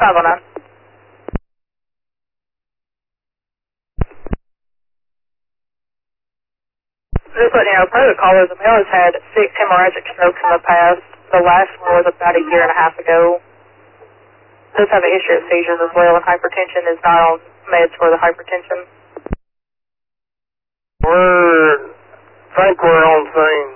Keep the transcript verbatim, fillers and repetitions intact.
five oh nine. Just letting you know, part of the caller, the male has had six hemorrhagic strokes in the past. The last one was about a year and a half ago. Does have a history of seizures as well, and hypertension is not on meds for the hypertension. We're, I think we're on scene.